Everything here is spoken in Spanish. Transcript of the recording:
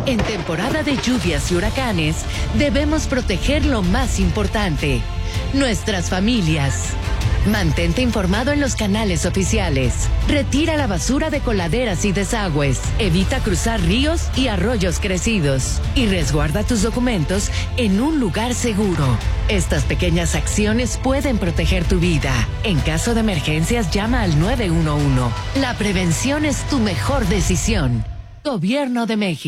En temporada de lluvias y huracanes, debemos proteger lo más importante, nuestras familias. Mantente informado en los canales oficiales. Retira la basura de coladeras y desagües. Evita cruzar ríos y arroyos crecidos. Y resguarda tus documentos en un lugar seguro. Estas pequeñas acciones pueden proteger tu vida. En caso de emergencias, llama al 911. La prevención es tu mejor decisión. Gobierno de México.